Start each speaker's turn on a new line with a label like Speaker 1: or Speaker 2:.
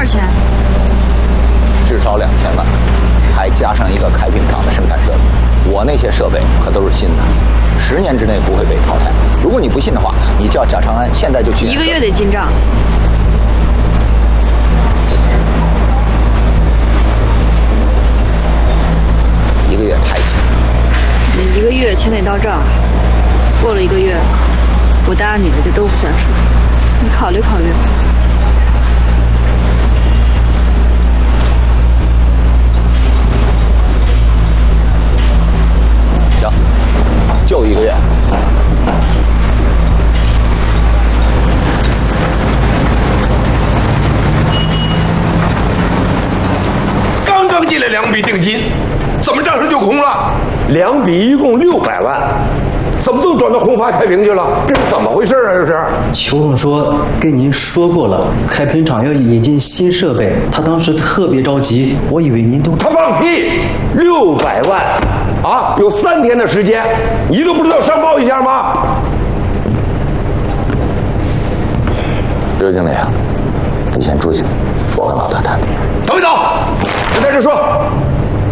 Speaker 1: 少钱？
Speaker 2: 至少2000万，还加上一个开瓶厂的生产设备。我那些设备可都是新的，10年之内不会被淘汰。如果你不信的话，你叫贾长安现在就去。
Speaker 1: 1个月得进账。
Speaker 2: 1个月太紧。
Speaker 1: 你1个月钱得到账，过了1个月，我答应你的这都不算数。你考虑考虑。
Speaker 2: 行，就1个月。
Speaker 3: 刚刚进来2笔定金，怎么账上就空了？2笔一共600万，怎么都转到宏发开瓶去了？这是怎么回事啊？这是。
Speaker 4: 裘总说跟您说过了，开瓶厂要引进新设备，他当时特别着急，我以为您都……
Speaker 3: 他放屁！600万啊，有3天的时间，你都不知道上报一下吗？
Speaker 2: 刘经理啊，你先出去，我跟老大谈谈。
Speaker 3: 等一等，别在这说。